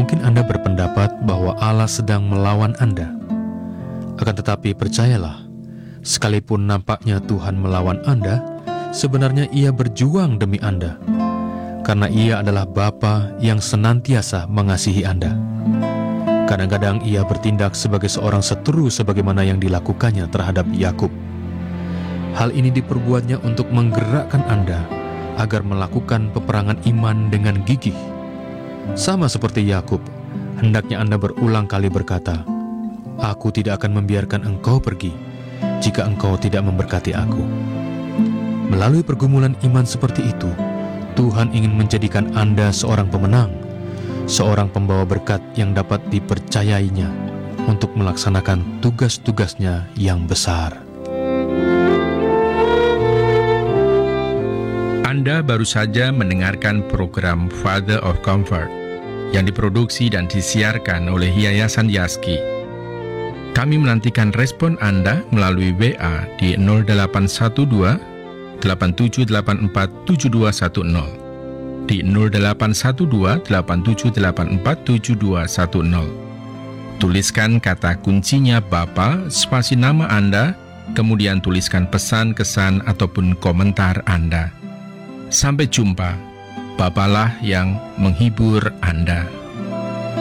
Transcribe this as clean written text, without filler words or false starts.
Mungkin Anda berpendapat bahwa Allah sedang melawan Anda. Akan tetapi percayalah, sekalipun nampaknya Tuhan melawan Anda, sebenarnya Ia berjuang demi Anda. Karena Ia adalah Bapa yang senantiasa mengasihi Anda. Kadang-kadang Ia bertindak sebagai seorang seteru sebagaimana yang dilakukannya terhadap Yakub. Hal ini diperbuatnya untuk menggerakkan Anda agar melakukan peperangan iman dengan gigih. Sama seperti Yakub, hendaknya Anda berulang kali berkata, "Aku tidak akan membiarkan engkau pergi, jika engkau tidak memberkati aku." Melalui pergumulan iman seperti itu, Tuhan ingin menjadikan Anda seorang pemenang, seorang pembawa berkat yang dapat dipercayainya untuk melaksanakan tugas-tugasnya yang besar. Anda baru saja mendengarkan program Father of Comfort yang diproduksi dan disiarkan oleh Yayasan Yaski. Kami menantikan respon Anda melalui WA di 0812 8784 7210, di 0812 8784 7210. Tuliskan kata kuncinya Bapa, spasi nama Anda, kemudian tuliskan pesan, kesan, ataupun komentar Anda. Sampai jumpa, Bapalah yang menghibur Anda.